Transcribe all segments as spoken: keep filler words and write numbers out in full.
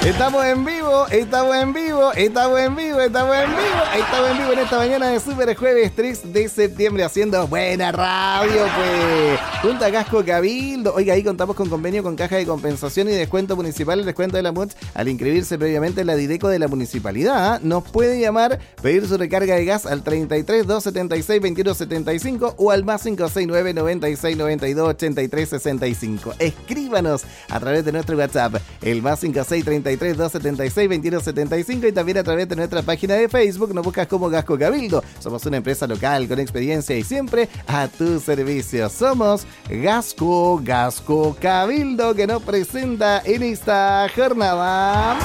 Estamos en vivo, estamos en vivo, estamos en vivo, estamos en vivo, estamos en vivo en esta mañana de Super Jueves tres de septiembre haciendo buena radio, pues. Junta Gasco Cabildo. Oiga, ahí contamos con convenio con Caja de Compensación y Descuento Municipal, el descuento de la M U T al inscribirse previamente en la Dideco de la Municipalidad. Nos puede llamar, pedir su recarga de gas al treinta y tres, doscientos setenta y seis, veintiuno setenta y cinco o al más cinco seis nueve, noventa y seis, noventa y dos, ochenta y tres, sesenta y cinco. Escríbanos a través de nuestro WhatsApp, el más cinco seis, treinta y tres, doscientos setenta y seis, veintiuno setenta y cinco, y también a través de nuestra página de Facebook. Nos buscas como Gasco Cabildo. Somos una empresa local con experiencia y siempre a tu servicio. Somos Gasco, Gasco Cabildo, que nos presenta en esta jornada.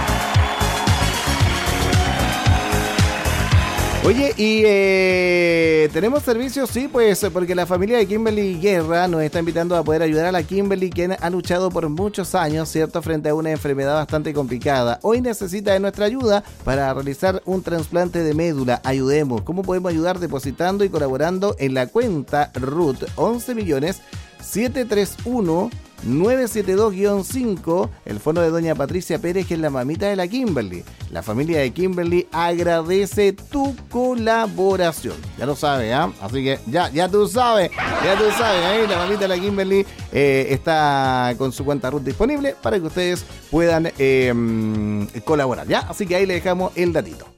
Oye, y eh, tenemos servicios, sí, pues porque la familia de Kimberly Guerra nos está invitando a poder ayudar a la Kimberly, quien ha luchado por muchos años, ¿cierto?, frente a una enfermedad bastante complicada. Hoy necesita de nuestra ayuda para realizar un trasplante de médula. Ayudemos. ¿Cómo podemos ayudar? Depositando y colaborando en la cuenta R U T once millones setecientos treinta y uno nueve siete dos guión cinco, el fondo de doña Patricia Pérez, que es la mamita de la Kimberly. La familia de Kimberly agradece tu colaboración. Ya lo sabes, ¿ah? ¿eh? Así que ya, ya tú sabes, ya tú sabes, ¿eh? La mamita de la Kimberly eh, está con su cuenta R U T disponible para que ustedes puedan eh, colaborar, ¿ya? Así que ahí le dejamos el datito.